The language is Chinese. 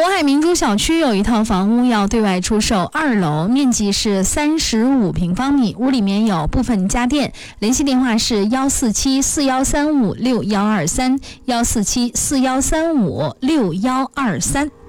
渤海明珠小区有一套房屋要对外出售，2楼，面积是35平方米，屋里面有部分家电。联系电话是14741356123，14741356123。